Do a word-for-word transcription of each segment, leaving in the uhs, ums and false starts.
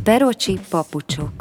Perocsi papucsok.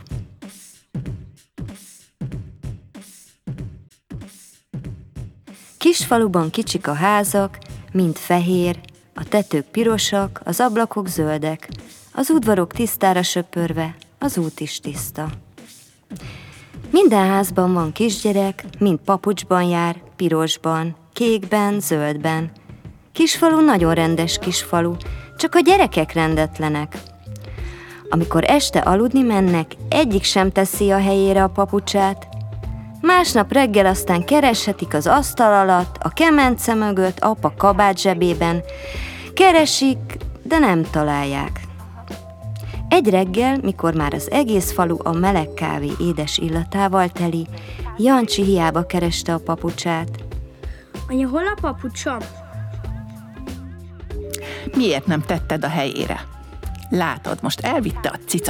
Kisfaluban kicsik a házak, mind fehér, a tetők pirosak, az ablakok zöldek, az udvarok tisztára söpörve, az út is tiszta. Minden házban van kisgyerek, mind papucsban jár, pirosban, kékben, zöldben. Kisfalu nagyon rendes kisfalu, csak a gyerekek rendetlenek. Amikor este aludni mennek, egyik sem teszi a helyére a papucsát. Másnap reggel aztán kereshetik az asztal alatt, a kemence mögött, apa kabát zsebében. Keresik, de nem találják. Egy reggel, mikor már az egész falu a meleg kávé édes illatával teli, Jancsi hiába kereste a papucsát. Anya, hol a papucsom? Miért nem tetted a helyére? Látod, most elvitte a cica.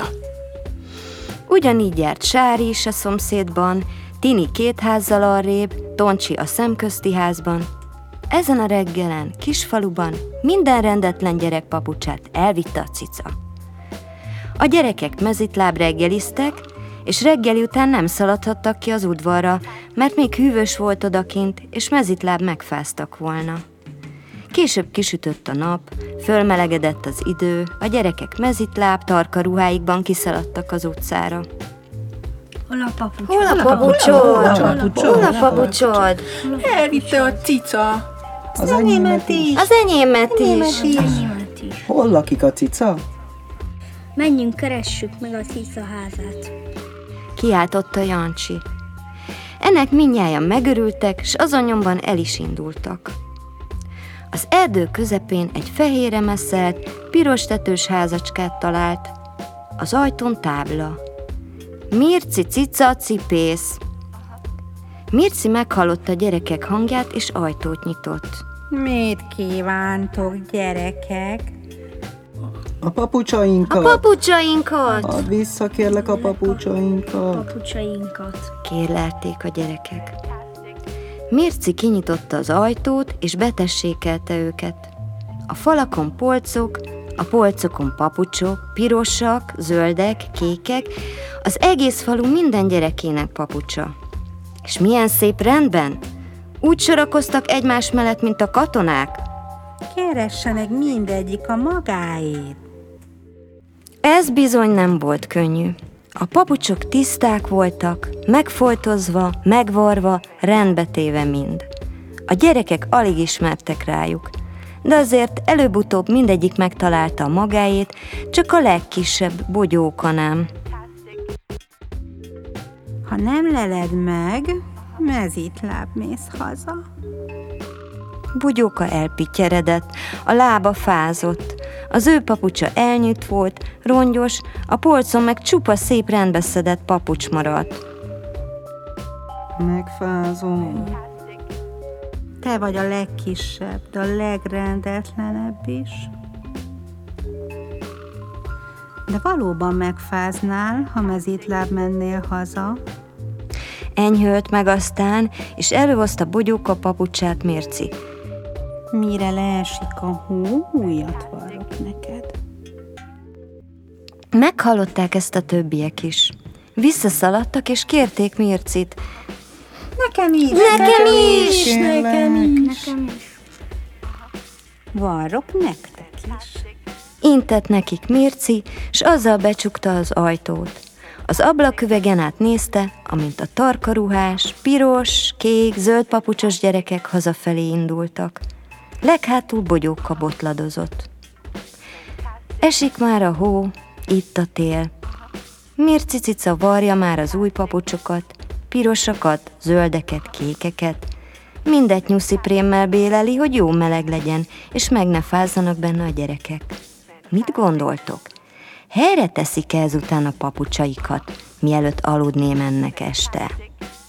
Ugyanígy járt Sári is a szomszédban, Tini két házzal arrébb, Toncsi a szemközti házban. Ezen a reggelen, kisfaluban minden rendetlen gyerek papucsát elvitte a cica. A gyerekek mezitláb reggeliztek, és reggeli után nem szaladhattak ki az udvarra, mert még hűvös volt odakint, és mezitláb megfáztak volna. Később kisütött a nap, fölmelegedett az idő, a gyerekek mezitláb, tarka ruháikban kiszaladtak az utcára. Hol a papucsod? Hol a papucsod? Hol a papucsod? Elvitte a cica. Az enyémet is. Az enyémet is. Enyémet is. Hol lakik a cica? Menjünk, keressük meg a cica házát. Kiáltotta Jancsi. Ennek mindnyájan megörültek, s azon nyomban el is indultak. Az erdő közepén egy fehérre messzelt, piros tetős házacskát talált. Az ajtón tábla. Mirci cica cipész. Mirci meghallotta a gyerekek hangját, és ajtót nyitott. Mit kívántok, gyerekek? A papucsainkat. A papucsainkat! Add vissza, kérlek, a papucsainkat. Papucsainkat. Kérlelték a gyerekek. Mirci kinyitotta az ajtót, és betessékelte őket. A falakon polcok, a polcokon papucsok, pirosak, zöldek, kékek, az egész falu minden gyerekének papucsa. És milyen szép rendben! Úgy sorakoztak egymás mellett, mint a katonák. Keressenek mindegyik a magáét. Ez bizony nem volt könnyű. A papucsok tiszták voltak, megfoltozva, megvarva, rendbetéve mind. A gyerekek alig ismertek rájuk, de azért előbb-utóbb mindegyik megtalálta a magáét, csak a legkisebb Bogyóka nem. Ha nem leled meg, mezitláb mész haza. Bogyóka elpittyeredett, a lába fázott, az ő papucsa elnyűtt volt, rongyos, a polcon meg csupa szép rendbeszedett papucs maradt. Megfázom. Te vagy a legkisebb, de a legrendetlenebb is. De valóban megfáznál, ha mezitláb mennél haza. Enyhölt meg aztán, és előhozta Bogyóka papucsát Mirci. Mire leesik a hó, újat varrok neked. Meghallották ezt a többiek is. Visszaszaladtak, és kérték Mircit. Nekem is! Nekem is! Nekem is. Nekem is. Varrok nektek is. Intett nekik Mirci, s azzal becsukta az ajtót. Az ablaküvegen át nézte, amint a tarkaruhás, piros, kék, zöld papucsos gyerekek hazafelé indultak. Leghátul Bogyóka botladozott. Esik már a hó, itt a tél. Mirci cica varja már az új papucsokat, pirosakat, zöldeket, kékeket. Mindet nyusziprémmel béleli, hogy jó meleg legyen, és meg ne fázzanak benne a gyerekek. Mit gondoltok? Helyre teszik-e ezután a papucsaikat, mielőtt aludni mennek este?